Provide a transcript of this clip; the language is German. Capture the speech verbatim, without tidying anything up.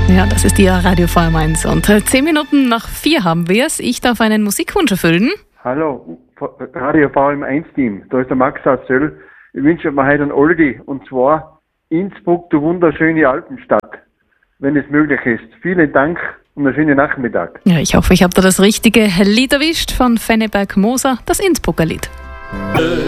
Ja, das ist Ihr Radio V M eins und äh, zehn Minuten nach vier haben wir es. Ich darf einen Musikwunsch erfüllen. Hallo, Radio V M eins Team, da ist der Max aus Söll. Ich wünsche mir heute einen Oldie, und zwar Innsbruck, du wunderschöne Alpenstadt, wenn es möglich ist. Vielen Dank und einen schönen Nachmittag. Ja, ich hoffe, ich habe da das richtige Lied erwischt von Fenneberg Moser, das Innsbrucker Lied.